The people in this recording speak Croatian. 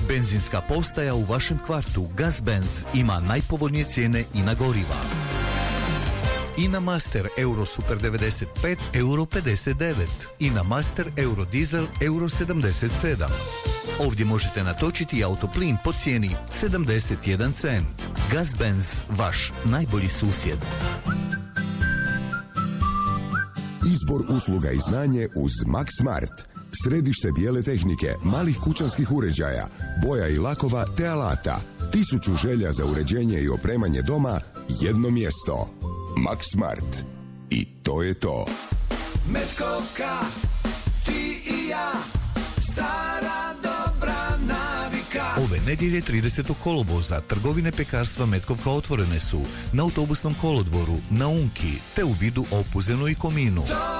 Benzinska postaja u vašem kvartu Gazbenz ima najpovoljnije cijene i na goriva. INA Master Euro Super 95 Euro 59, INA Master Euro Diesel Euro 77. Ovdje možete natočiti autoplin po cijeni 71 cent. Gazbenz, vaš najbolji susjed. Izbor usluga i znanje uz Max Smart. Središte bijele tehnike, malih kućanskih uređaja, boja i lakova te alata. 1000 želja za uređenje i opremanje doma, jedno mjesto. Max Smart. I to je to. Metkovka, ti i ja, stara dobra navika. Ove nedjelje 30. kolovoza trgovine pekarstva Metkovka otvorene su na autobusnom kolodvoru, na Unki, te u Vidu, Opuzenu i Kominu.